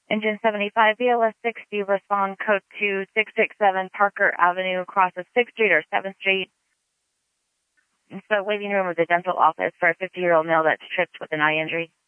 Engine 75, BLS 60, respond code 2667 Parker Avenue, across of 6th Street or 7th Street. It's the waiting room of the dental office for a 50-year-old male that's tripped with an eye injury.